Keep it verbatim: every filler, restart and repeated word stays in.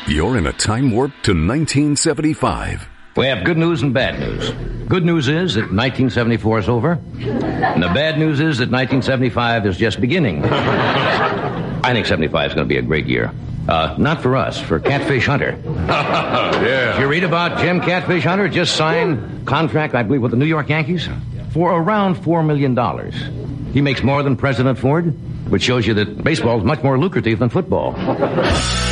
You're in a time warp to nineteen seventy-five. We have good news and bad news. Good news is that nineteen seventy-four is over. And the bad news is that nineteen seventy-five is just beginning. I think seventy-five is going to be a great year. Uh, not for us, for Catfish Hunter. Yeah. Did you read about Jim Catfish Hunter? Just signed contract, I believe, with the New York Yankees for around four million dollars. He makes more than President Ford, which shows you that baseball is much more lucrative than football.